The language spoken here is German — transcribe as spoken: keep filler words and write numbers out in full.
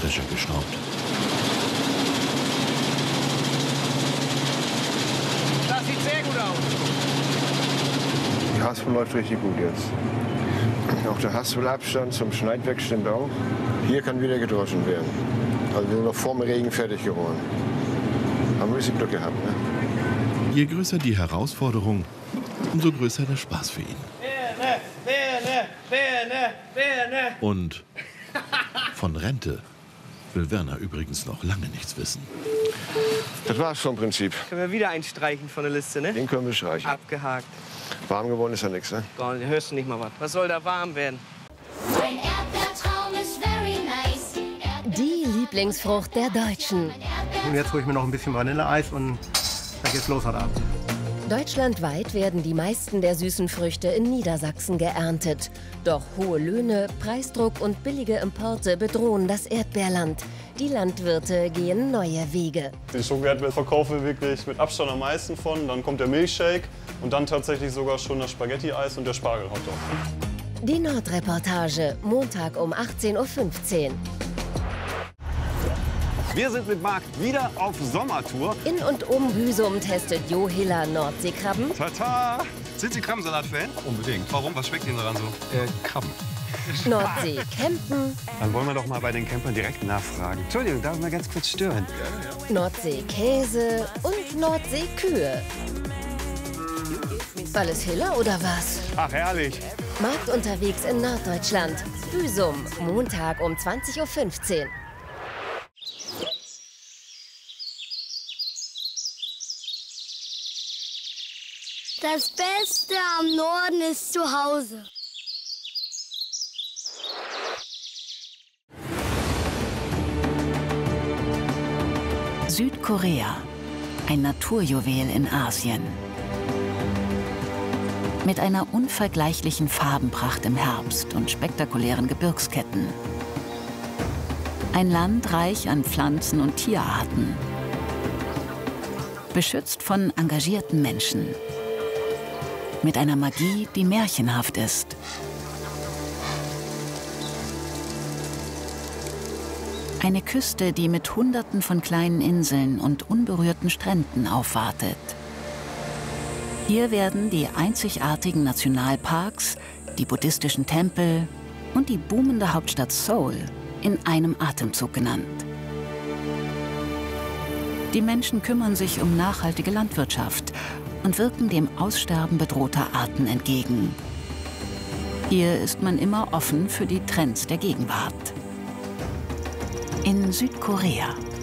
Fische geschraubt. Das sieht sehr gut aus. Die Haspel läuft richtig gut jetzt. Auch der Haspelabstand zum Schneidwerk stimmt auch. Hier kann wieder gedroschen werden. Also wir sind noch vor dem Regen fertig geworden. Haben wir ein bisschen Glück gehabt, ne? Je größer die Herausforderung, umso größer der Spaß für ihn. Und von Rente will Werner übrigens noch lange nichts wissen. Das war's vom Prinzip. Können wir wieder einstreichen von der Liste, ne? Den können wir streichen. Abgehakt. Warm geworden ist ja nichts, ne? Boah, hörst du nicht mal was. Was soll da warm werden? Mein Erdbeertraum ist very nice. Die Lieblingsfrucht der Deutschen. Und jetzt hole ich mir noch ein bisschen Vanilleeis und dann geht's los heute Abend. Deutschlandweit werden die meisten der süßen Früchte in Niedersachsen geerntet. Doch hohe Löhne, Preisdruck und billige Importe bedrohen das Erdbeerland. Die Landwirte gehen neue Wege. Den Schoko-Erdbeer verkaufen wir wirklich mit Abstand am meisten von. Dann kommt der Milchshake und dann tatsächlich sogar schon das Spaghetti-Eis und der Spargelhotdog. Die Nordreportage, Montag um achtzehn Uhr fünfzehn. Wir sind mit Marc wieder auf Sommertour. In und um Büsum testet Jo Hiller Nordseekrabben. Tata! Sind Sie Krabbensalat-Fan? Unbedingt. Warum? Was schmeckt Ihnen daran so? Äh, Krabben. Nordsee campen. Dann wollen wir doch mal bei den Campern direkt nachfragen. Entschuldigung, darf ich mal ganz kurz stören? Nordsee Käse und Nordsee Kühe. Alles Hiller oder was? Ach, herrlich. Markt unterwegs in Norddeutschland. Büsum, Montag um zwanzig Uhr fünfzehn. Das Beste am Norden ist zu Hause. Südkorea, ein Naturjuwel in Asien. Mit einer unvergleichlichen Farbenpracht im Herbst und spektakulären Gebirgsketten. Ein Land reich an Pflanzen- und Tierarten. Beschützt von engagierten Menschen. Mit einer Magie, die märchenhaft ist. Eine Küste, die mit Hunderten von kleinen Inseln und unberührten Stränden aufwartet. Hier werden die einzigartigen Nationalparks, die buddhistischen Tempel und die boomende Hauptstadt Seoul in einem Atemzug genannt. Die Menschen kümmern sich um nachhaltige Landwirtschaft und wirken dem Aussterben bedrohter Arten entgegen. Hier ist man immer offen für die Trends der Gegenwart. In Südkorea